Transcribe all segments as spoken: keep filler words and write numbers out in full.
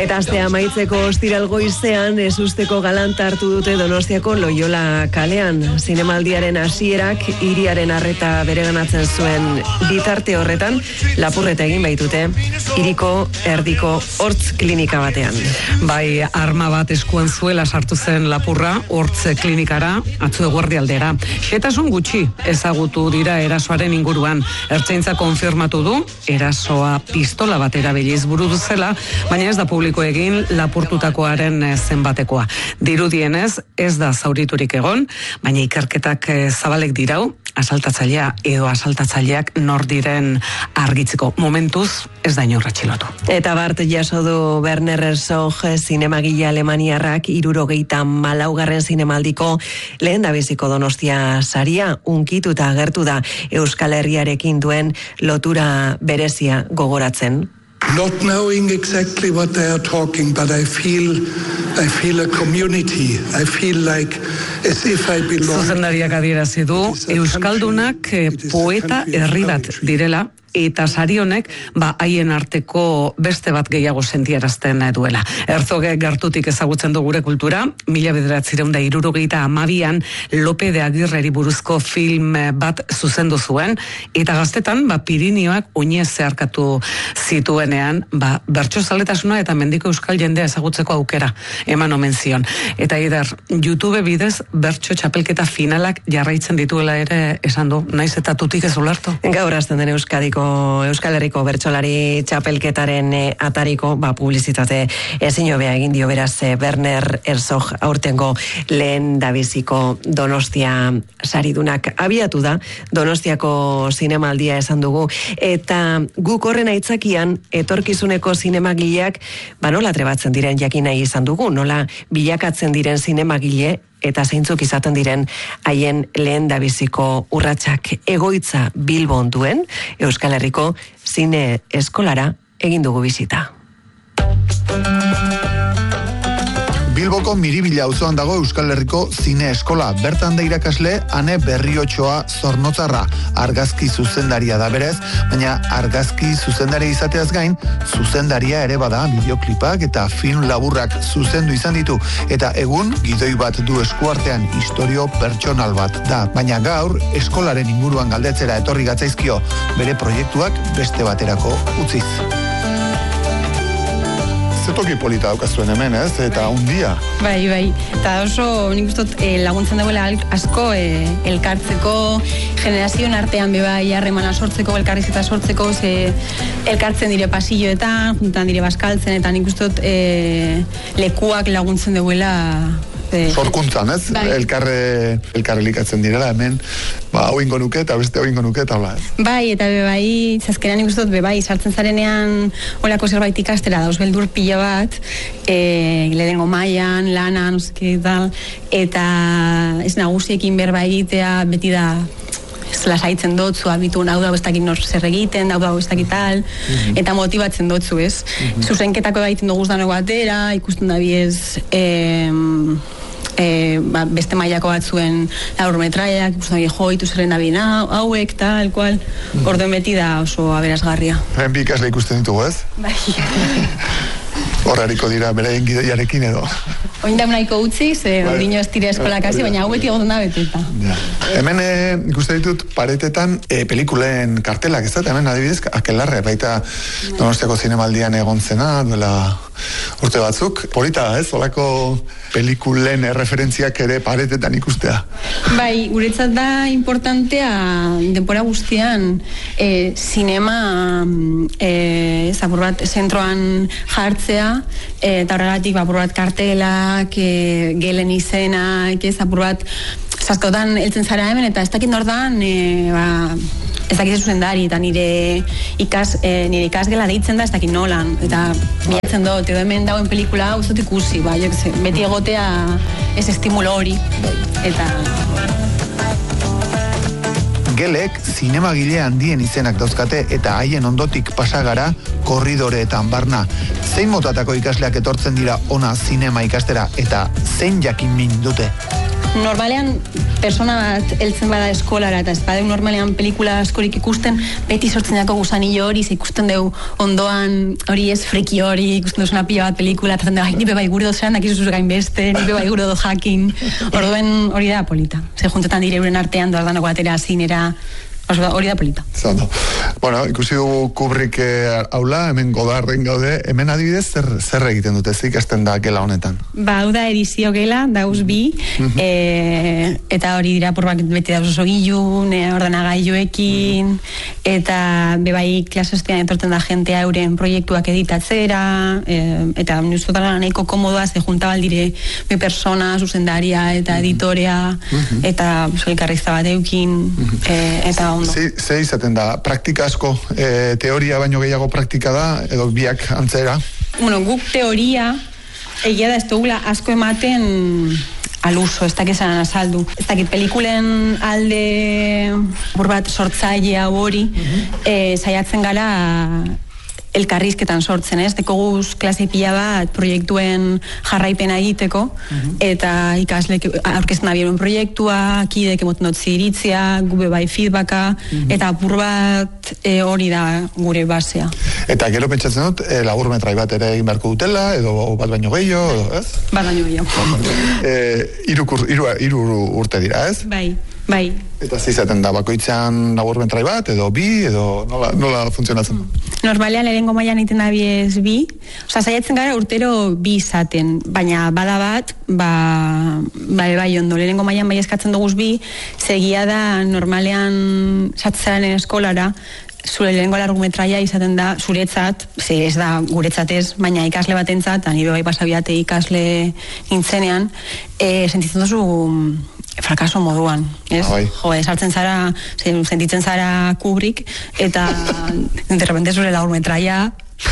Eta astea amaitzeko ostiral goizean ezusteko galanta hartu dute Donostiako Loiola kalean. Zinemaldiaren hasierak hiriaren arreta bereganatzen zuen bitarte horretan lapurreta egin baitute hiriko erdiko hortz klinika batean. Bai, arma bat eskuan zuela sartu zen lapurra hortz klinikara atzo eguerdialdera. Xehetasun gutxi ezagutu dira erasoaren inguruan. Ertzaintza konfirmatu du erasoa pistola bat erabiliz burutu zela, baina ez da publiko egin lapurtutakoaren zenbatekoa. Dirudienez, ez da zauriturik egon, baina ikerketak zabalek dirau, asaltatzailea edo asaltatzaileak nor diren argitzeko. Momentuz, ez da inor atxilotu. Eta bart jaso du Werner Herzog zinemagile alemaniarrak hirurogeita malaugarren zinemaldiko lehen dabeziko Donostia saria unkituta agertu da Euskal Herriarekin duen lotura berezia gogoratzen. Not knowing exactly what they are talking, but I feel I feel a community. I feel like as if I belong. Zuzendariak adierazi du euskaldunak poeta herri bat direla, eta sari honek ba haien arteko beste bat gehiago sentiarazten duela. Herzoge gertutik ezagutzen du gure kultura, mila bederatziehun eta hirurogeita hamabian Lope de Agirreri buruzko film bat zuzendu zuen, eta gaztetan ba Pirinioak oinez zeharkatu zituenean ba bertsozaletasuna eta mendiko euskal jendea ezagutzeko aukera eman omen zion. Eta Eider, YouTube bidez bertso txapelketa finalak jarraitzen dituela ere esan du, naiz eta tutik ez ulertu. Gaur hasten den Euskadiko Euskal Herriko bertsolari txapelketaren eh, atariko ba, publizitate ezin hobea egin dio beraz eh, Werner Herzog aurtengo lehen dabiziko Donostia saridunak abiatu da Donostiako zinemaldia esan dugu, eta guk horren aitzakian etorkizuneko zinemagileak ba nola trebatzen diren jakin nahi izan dugu, nola bilakatzen diren zinemagile eta zeintzuk izaten diren haien lehen dabiziko urratsak. Egoitza Bilbon duen Euskal Herriko zine eskolara egin dugu bizita. Bilboko Miribilla auzoan dago Euskal Herriko zine eskola. Bertan da irakasle Ane Berriotxoa Zornotzarra, argazki zuzendaria da berez, baina argazki zuzendaria izateaz gain, zuzendaria ere bada, bideoklipak eta film laburrak zuzendu izan ditu, eta egun gidoi bat du eskuartean, istorio pertsonal bat da. Baina gaur, eskolaren inguruan galdetzera etorri gatzaizkio, bere proiektuak beste baterako utziz. Zetoki polita daukazuen hemen, ez? Eta undia. Bai, bai. Eta oso, nik ustot, eh, laguntzen dagoela asko eh, elkartzeko, generazioen artean bebai harremana sortzeko, elkarrizketa sortzeko, ze elkartzen dire pasilloetan, juntan dire baskaltzen, eta nik ustot eh, lekuak laguntzen dagoela sorkuntzan, ez? Bai. Elkarre, elkarre likatzen direla, hemen, ba, hau ingo nuke eta beste hau ingo nuke eta hola, ez? Bai, eta bebai, zazkenan ikustot, bebai, sartzen zarenean olako zerbait ikastera, dauz beldur pila bat, e, lehenengo mailan, lana, no seke, tal, eta ez nagusiekin berba egitea, beti da, ez lasaitzen dotzu, abitu, hau da, ez dakit nor zer egiten, hau da, ez dakit tal, mm-hmm. eta motibatzen dotzu, ez? Mm-hmm. Zuzenketako egiten dugu danoko batera, ikusten da biez, em, E, ba, beste mailako batzuen laurmetraiak, jo, itu zerren da bina, hauek, tal, kual, mm. Orduen beti da oso aberasgarria. Hemen bi ikasle ikusten ditugu, ez? Bai. Horrariko dira beraien gidoiarekin edo. Oin da nahiko utzi, ze bai. Ondino ez tira eskolakasi, baina hau beti egoten da beteta. Ja. Hemen e, ikusten ditut paretetan e, pelikulen kartelak, ez da? Hemen adibidez, Akelarre, baita Donostiako zinemaldian egon zena, duela urte batzuk. Polita, ez? Olako pelikulen referentziak ere paretetan ikustea. Bai, guretzat da importantea denbora guztian e, sinema e, zapur bat zentroan jartzea, e, eta horregatik bapur bat kartelak, e, gelen izenak, e, zapur bat zaskotan heltzen zara hemen, eta ez dakit nordan, e, ba, ez dakit zuzendari, eta nire ikas, e, nire ikasgela deitzen da, ez dakit nolan, eta miatzen dut, edo hemen dauen pelikula hau zut ikusi, ba, jo, ze, beti egotea ez estimulo hori, eta... Gelek zinemagile handien izenak dauzkate eta haien ondotik pasagara korridoreetan barna. Zein motatako ikasleak etortzen dira ona zinema ikastera eta zein jakin min dute? Normalean, persona bat heltzen bada eskolara, eta ez badeu normalean pelikula askorik ikusten, beti sortzen dako gusanillo hori, ze ikusten deu ondoan hori ez friki hori, ikusten duzuna pila bat pelikula, eta zen nipe bai gure dozean, dakizuz gain beste, nipe bai gure do jakin, orduen hori da polita. Ze juntetan dire euren artean, doaz danako atera zinera, hori da polita. Zando. Bueno, ikusi dugu Kubrick aula, hemen Godarden gaude, hemen adibidez zer, zer egiten dute, zer ikasten da gela honetan? Ba, hau da edizio gela, dauz bi, e, eta hori dira purbak beti dauz oso gilun, e, ordenagailuekin, eta bebai klasostean etorten da jentea euren proiektuak editatzera, e, eta nuzotara nahiko komodoa, ze junta baldire bi persona, zuzendaria eta editorea, eta elkarrizta bat eukin, e, eta Ze, ze izaten da, praktika asko, e, teoria baino gehiago praktika da, edo biak antzera? Bueno, guk teoria, egia da ez dugula asko ematen aluso, ez dakit zan azaldu. Ez dakit pelikulen alde burbat sortzaile hau hori, e, saiatzen gara elkarrizketan sortzen, ez? Dekoguz klase pila bat proiektuen jarraipena egiteko, eta ikaslek aurkezten da bieren proiektua, kidek emoten dut ziritzia, gube bai feedbacka, eta apur bat e, hori da gure basea. Eta gero pentsatzen dut, e, lagur metrai bat ere egin beharko dutela, edo bat baino gehiago, ez? Bat baino gehiago. e, iru, iru, iru urte dira, ez? Bai. Bai. Eta zizaten da, bakoitzan lagur metrai bat, edo bi, edo nola, nola funtzionatzen? Normalean lehenengo mailan egiten da biez bi, oza, saiatzen gara urtero bi izaten, baina bada bat, ba, ba bai ondo, lehenengo mailan bai eskatzen duguz bi, segia da normalean satzaren eskolara, zure lehenengo largumetraia izaten da zuretzat, ze ez da guretzat ez, baina ikasle batentzat, eta nire bai pasabiate ikasle nintzenean, e, sentitzen duzu frakaso moduan, ez? Ah, bai. Jo, esartzen zara, sentitzen zara Kubrick, eta de repente zure laurmetraia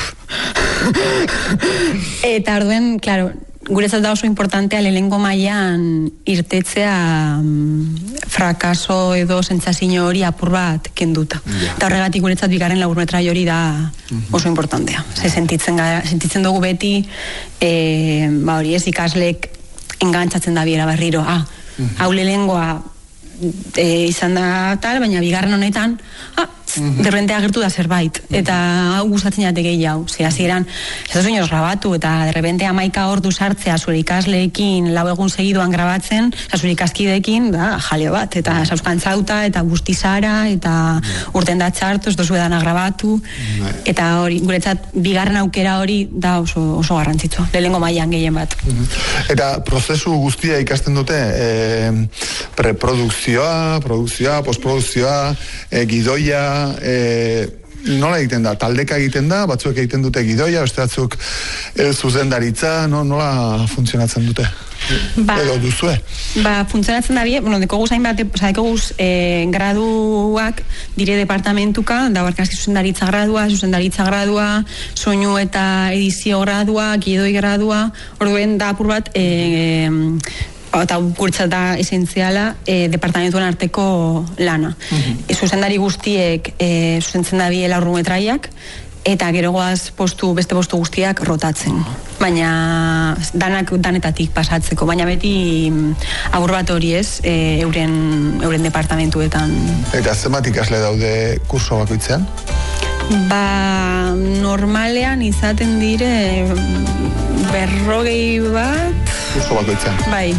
eta orduen, claro, guretzat da oso importantea lehenengo mailan irtetzea frakaso edo sentsazio hori apur bat kenduta. Yeah. Eta horregatik guretzat bigarren laurmetraia hori da oso importantea. Ze sentitzen, gara, sentitzen dugu beti e, ba hori ez ikaslek engantzatzen da biera berriro, ah, hau lehengoa e, izan da tal, baina bigarren honetan ah, de repente agertu da zerbait eta hau gustatzen jate gehiago, ze hasieran ez da soños grabatu eta de repente hamaika ordu sartzea zure ikasleekin lau egun segidoan grabatzen, zure ikaskideekin da jaleo bat, eta sauskantzauta eta guztizara, eta urten da txartu, ez dozu edana grabatu, eta hori, guretzat bigarren aukera hori da oso, oso garrantzitsua, lehenengo mailan gehien bat. Eta prozesu guztia ikasten dute, e, preprodukzioa, produkzioa, postprodukzioa, e, gidoia, e, nola egiten da? Taldeka egiten da, batzuek egiten dute gidoia, beste batzuk e, zuzendaritza, no, nola funtzionatzen dute? Ba, edo duzue? Ba, funtzionatzen da bie, bueno, dekoguz hainbat, oza, dekoguz eh, graduak dire departamentuka, da barkazki zuzendaritza gradua, zuzendaritza gradua, soinu eta edizio gradua, gidoi gradua, orduen da apur bat, eh, eta guretzat da esentziala e, departamentuen arteko lana. Uh-huh. Zuzendari guztiek e, zuzentzen da bie laurrumetraiak, eta gero goaz postu, beste postu guztiak rotatzen. Baina danak danetatik pasatzeko, baina beti abur bat hori ez, e, euren, euren departamentuetan. Eta zenbat ikasle daude kurso bakoitzean? Ba, normalean izaten dire berrogei bat... Kurso bakoitzean. Bai.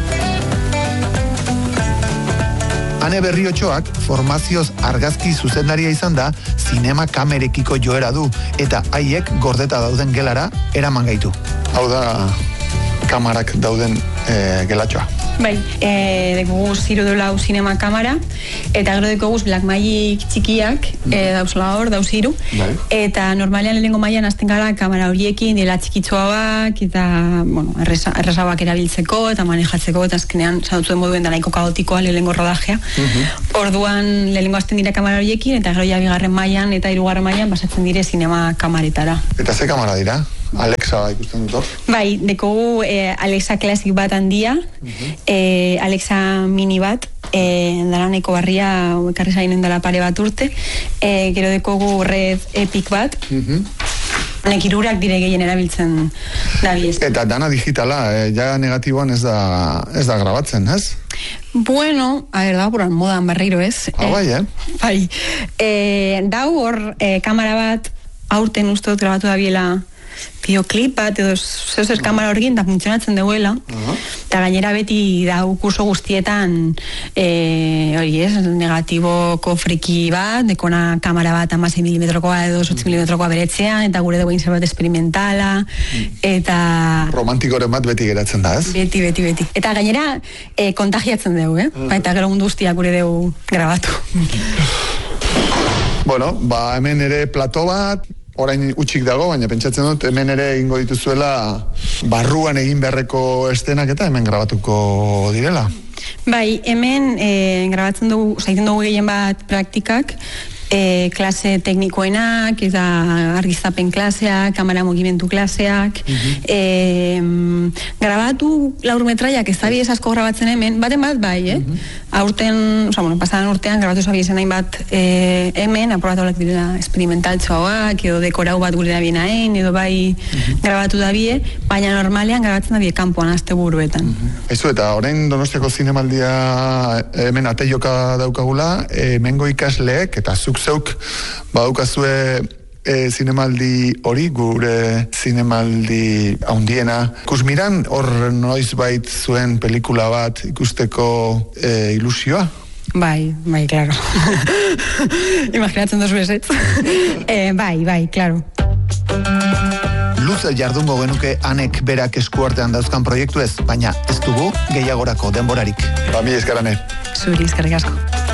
Ane Berriotxoak formazioz argazki zuzendaria izan da, zinema kamerekiko joera du, eta haiek gordeta dauden gelara eraman gaitu. Hau da, kamarak dauden e, gelatxoa. Bai, e, dekoguz hiru dolau zinema kamara, eta gero dekoguz Blackmagic txikiak, e, dauzela hor, dauz hiru, bai. Eta normalean lehenengo mailan azten gara kamara horiekin, dela txikitzoak, eta, bueno, erresa, erresabak erabiltzeko, eta manejatzeko, eta azkenean, zauduen moduen da nahiko kaotikoa lehenengo rodajea. Uh-huh. Orduan, lehenengo azten dira kamara horiekin, eta gero ja bigarren mailan, eta hirugarren mailan, basatzen dire zinema kamaretara. Eta ze kamara dira? Alexa ikusten dut hor? Bai, dekogu eh, Alexa Classic bat handia, uh-huh. eh, Alexa mini bat, eh, dara nahiko barria, ekarri zainen dela pare bat urte, eh, gero dekogu Red Epic bat, uh-huh. Honek hirurak dire gehien erabiltzen dabiez. Eta dana digitala, eh, ja negatiboan ez da, ez da grabatzen, ez? Bueno, a ver, da buran modan berriro, ez? Ah, bai, eh? Bai. Eh, dau hor, eh, kamera bat, aurten uste dut grabatu dabiela videoklip bat, edo zeus ez kamera horrekin, da funtzionatzen duela. Uh-huh. Eta gainera beti dau kurso guztietan, eh, hori ez, negatiboko friki bat, dekona kamera bat amasei milimetrokoa edo zortzi milimetrokoa beretzean, eta gure dugu zerbait experimentala, eta... Romantikoren bat beti geratzen da, ez? Beti, beti, beti. Eta gainera, eh, kontagiatzen dugu, eh? Uh-huh. Eta gero mundu guztiak gure dugu grabatu. Bueno, ba, hemen ere plato bat, orain utxik dago, baina pentsatzen dut hemen ere egingo dituzuela barruan egin beharreko estenak eta hemen grabatuko direla. Bai, hemen e, grabatzen dugu, zaiten dugu gehien bat praktikak, e, klase teknikoenak, eta argiztapen klaseak, kamera mugimendu klaseak, uh-huh. e, grabatu laurmetraiak ez zabi asko grabatzen hemen, baten bat bai, eh? Uh-huh. Aurten, oza, bueno, pasadan urtean grabatu zabi esan hain bat e, hemen, aprobatuak direla experimentaltxoak, edo dekorau bat gure dabien hain, edo bai uh-huh. grabatu dabie, baina normalean grabatzen dabie kanpoan azte buruetan. Uh-huh. Ezu, eta orain Donostiako zinemaldia hemen ateioka daukagula, hemengo ikasleek, eta zuk zeuk badaukazue e, zinemaldi hori, gure zinemaldi haundiena. Kusmiran, hor noiz bait zuen pelikula bat ikusteko e, ilusioa? Bai, bai, klaro. Imaginatzen dozu esetz. e, bai, bai, klaro. Luze jardungo genuke Anek berak eskuartean dauzkan proiektu ez, baina ez dugu gehiagorako denborarik. Ba, mi eskarane. Zuri, eskarrik asko.